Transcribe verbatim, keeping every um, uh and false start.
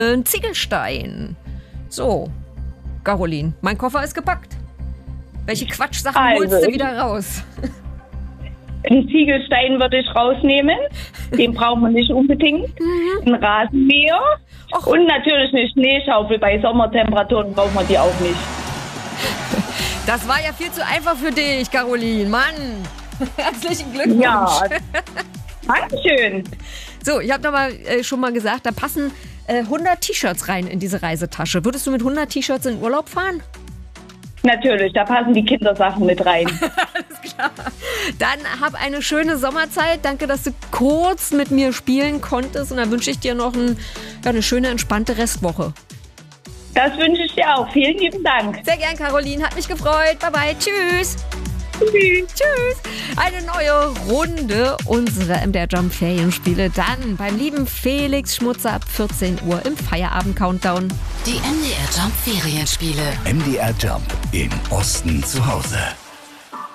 Ein Ziegelstein. So, Caroline, mein Koffer ist gepackt. Welche Quatschsachen Also, holst du wieder raus? Einen Ziegelstein würde ich rausnehmen. Den brauchen wir nicht unbedingt. Ein Rasenmäher. Och. Und natürlich eine Schneeschaufel. Bei Sommertemperaturen brauchen wir die auch nicht. Das war ja viel zu einfach für dich, Caroline. Mann, herzlichen Glückwunsch. Ja, Dankeschön. So, ich habe doch mal äh, schon mal gesagt, da passen äh, hundert T-Shirts rein in diese Reisetasche. Würdest du mit hundert T-Shirts in Urlaub fahren? Natürlich, da passen die Kindersachen mit rein. Alles klar. Dann hab eine schöne Sommerzeit. Danke, dass du kurz mit mir spielen konntest. Und dann wünsche ich dir noch ein, ja, eine schöne, entspannte Restwoche. Das wünsche ich dir auch. Vielen lieben Dank. Sehr gern, Caroline. Hat mich gefreut. Bye, bye. Tschüss. Tschüss. Tschüss. Eine neue Runde unserer M D R Jump Ferienspiele. Dann beim lieben Felix Schmutzer ab vierzehn Uhr im Feierabend-Countdown. Die M D R Jump Ferienspiele. M D R Jump im Osten zu Hause.